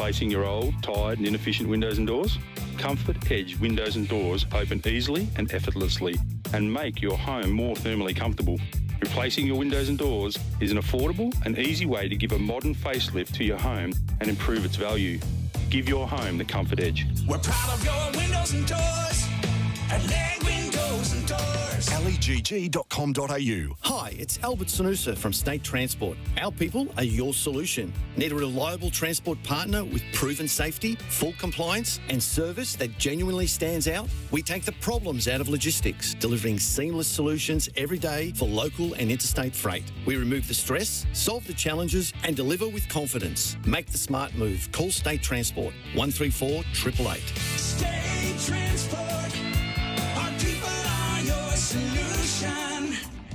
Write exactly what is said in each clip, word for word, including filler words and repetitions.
Replacing your old, tired and inefficient windows and doors? Comfort Edge windows and doors open easily and effortlessly and make your home more thermally comfortable. Replacing your windows and doors is an affordable and easy way to give a modern facelift to your home and improve its value. Give your home the Comfort Edge. We're proud of your windows and doors at Leg Windows and Doors. L E G G dot com dot a u. Hi, it's Albert Sanusa from State Transport. Our people are your solution. Need a reliable transport partner with proven safety, full compliance and service that genuinely stands out? We take the problems out of logistics, delivering seamless solutions every day for local and interstate freight. We remove the stress, solve the challenges and deliver with confidence. Make the smart move. Call State Transport, one three four, eight eight eight. State Transport. Our people are your solution.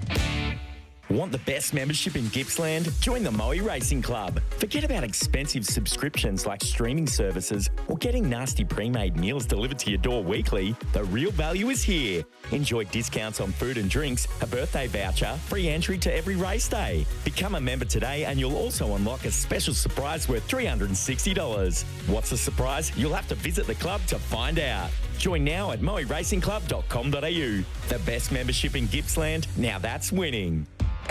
Want the best membership in Gippsland? Join the Moe Racing Club. Forget about expensive subscriptions like streaming services or getting nasty pre-made meals delivered to your door weekly. The real value is here. Enjoy discounts on food and drinks, a birthday voucher, free entry to every race day. Become a member today and you'll also unlock a special surprise worth three hundred sixty dollars. What's the surprise? You'll have to visit the club to find out. Join now at moe racing club dot com dot a u. The best membership in Gippsland. Now that's winning.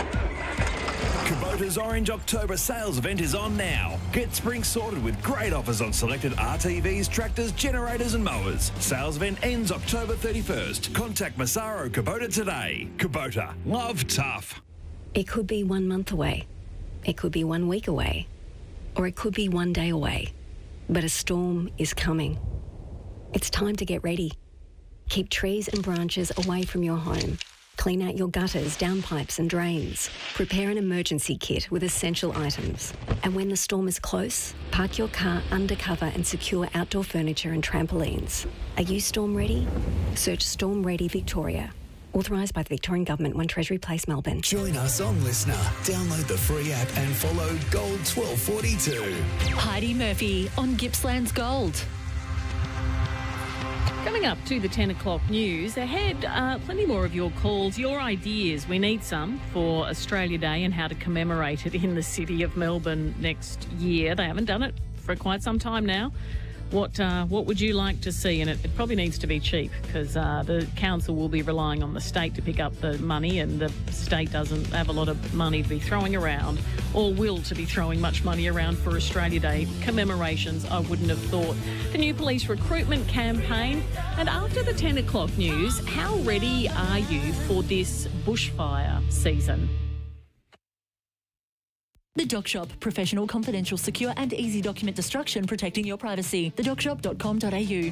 Kubota's Orange October sales event is on now. Get spring sorted with great offers on selected R T Vs, tractors, generators and mowers. Sales event ends October thirty-first. Contact Massaro Kubota today. Kubota, love tough. It could be one month away. It could be one week away. Or it could be one day away. But a storm is coming. It's time to get ready. Keep trees and branches away from your home. Clean out your gutters, downpipes and drains. Prepare an emergency kit with essential items. And when the storm is close, park your car under cover and secure outdoor furniture and trampolines. Are you storm ready? Search Storm Ready Victoria. Authorised by the Victorian Government, One Treasury Place, Melbourne. Join us on Listener. Download the free app and follow Gold twelve forty-two. Heidi Murphy on Gippsland's Gold. Coming up to the ten o'clock news, ahead, uh, plenty more of your calls, your ideas. We need some for Australia Day and how to commemorate it in the city of Melbourne next year. They haven't done it for quite some time now. What uh, what would you like to see? And it, it probably needs to be cheap because uh, the council will be relying on the state to pick up the money, and the state doesn't have a lot of money to be throwing around or will to be throwing much money around for Australia Day commemorations, I wouldn't have thought. The new police recruitment campaign. And after the ten o'clock news, how ready are you for this bushfire season? The Doc Shop. Professional, confidential, secure and easy document destruction protecting your privacy. the doc shop dot com dot a u.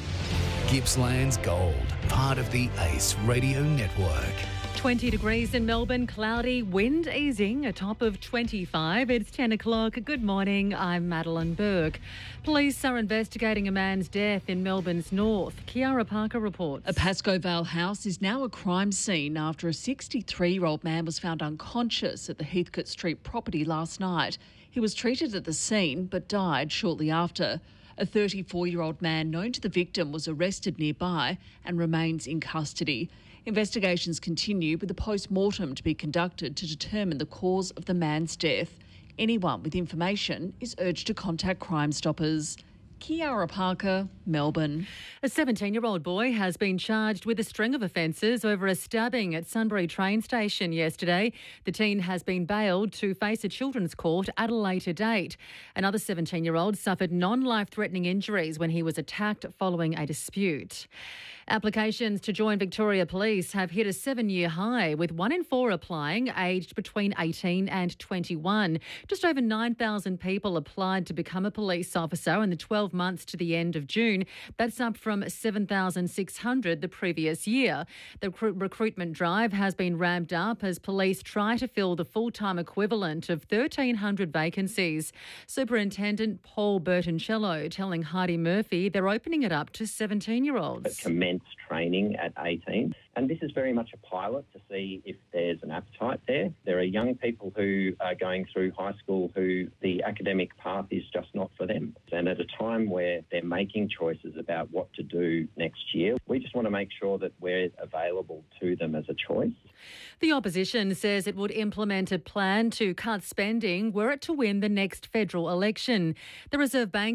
Gippsland's Gold, part of the Ace Radio Network. twenty degrees in Melbourne, cloudy, wind easing, a top of twenty-five. It's ten o'clock. Good morning, I'm Madeline Burke. Police are investigating a man's death in Melbourne's north. Kiara Parker reports. A Pascoe Vale house is now a crime scene after a sixty-three-year-old man was found unconscious at the Heathcote Street property last night. He was treated at the scene but died shortly after. A thirty-four-year-old man known to the victim was arrested nearby and remains in custody. Investigations continue with a post-mortem to be conducted to determine the cause of the man's death. Anyone with information is urged to contact Crime Stoppers. Kiara Parker, Melbourne. A seventeen-year-old boy has been charged with a string of offences over a stabbing at Sunbury train station yesterday. The teen has been bailed to face a children's court at a later date. Another seventeen-year-old suffered non-life-threatening injuries when he was attacked following a dispute. Applications to join Victoria Police have hit a seven-year high, with one in four applying aged between eighteen and twenty-one. Just over nine thousand people applied to become a police officer in the twelve months to the end of June. That's up from seven thousand six hundred the previous year. The recru- recruitment drive has been ramped up as police try to fill the full-time equivalent of thirteen hundred vacancies. Superintendent Paul Bertoncello telling Heidi Murphy they're opening it up to seventeen-year-olds. Commence training at eighteen. And this is very much a pilot to see if there's an appetite there. There are young people who are going through high school who the academic path is just not for them. And at a time where they're making choices about what to do next year, we just want to make sure that we're available to them as a choice. The opposition says it would implement a plan to cut spending were it to win the next federal election. The Reserve Bank